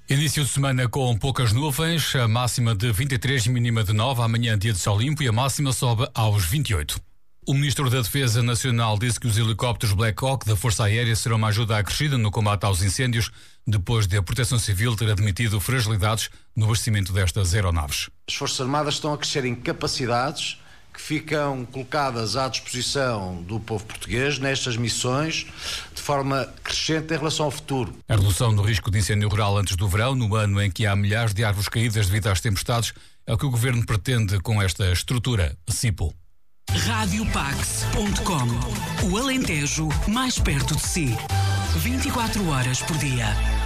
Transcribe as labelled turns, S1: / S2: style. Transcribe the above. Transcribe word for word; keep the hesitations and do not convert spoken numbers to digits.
S1: Início de semana com poucas nuvens, a máxima de vinte e três e mínima de nove, amanhã dia de sol limpo e a máxima sobe aos vinte e oito. O Ministro da Defesa Nacional disse que os helicópteros Black Hawk da Força Aérea serão uma ajuda acrescida no combate aos incêndios, depois de a Proteção Civil ter admitido fragilidades no abastecimento destas aeronaves.
S2: As Forças Armadas estão a crescer em capacidades que ficam colocadas à disposição do povo português nestas missões de forma crescente em relação ao futuro.
S1: A redução do risco de incêndio rural antes do verão, no ano em que há milhares de árvores caídas devido às tempestades, é o que o Governo pretende com esta estrutura CIPO.
S3: rádio pax ponto com. O Alentejo mais perto de si. vinte e quatro horas por dia.